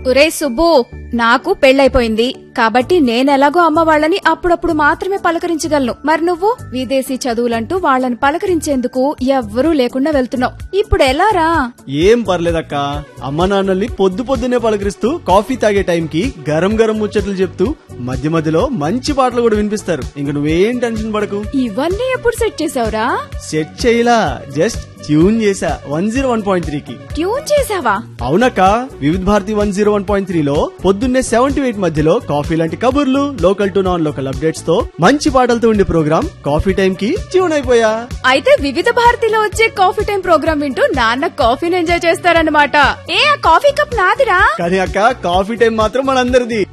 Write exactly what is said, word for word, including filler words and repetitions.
ఒరే సుబ్బు, నాకు పెళ్లైపోయింది కాబట్టి నేనెలాగో అమ్మ వాళ్ళని అప్పుడప్పుడు మాత్రమే పలకరించగలను. మరి నువ్వు విదేశీ చదువులంటూ వాళ్ళని పలకరించేందుకు ఎవ్వరూ లేకుండా వెళ్తున్నావు. ఇప్పుడు ఎలారా? ఏం పర్లేదక్క, అమ్మ నాన్నల్ని పొద్దు పొద్దునే పలకరిస్తూ కాఫీ తాగే టైంకి గరం గరం ముచ్చట్లు చెప్తూ మధ్య మధ్యలో మంచి పాటలు కూడా వినిపిస్తారు. ఇంక నువ్వేం టెన్షన్ పడకు. ఇవన్నీ ఎప్పుడు సెట్ చేసావురా? సెట్ చేయలా, జస్ట్ ట్యూన్ చేసా one zero one point three కి. ట్యూన్ చేసావా? అవునక్క, వివిధ Bharati one zero one point three లో పొద్దున్నే సెవెన్ టు ఎయిట్ మధ్యలో కాఫీ లాంటి కబుర్లు, local to non local updates తో మంచి పాటలతో ఉండే ప్రోగ్రామ్ కాఫీ టైం కి ట్యూన్ అయిపోయా. అయితే వివిధ భారతిలో వచ్చే కాఫీ టైం ప్రోగ్రామ్ వింటూ నాన్న కాఫీని ఎంజాయ్ చేస్తారన్నమాట. ఏ ఆ కాఫీ కప్ నాదిరా? కానీ అక్క, కాఫీ టైం మాత్రం మనందరిది.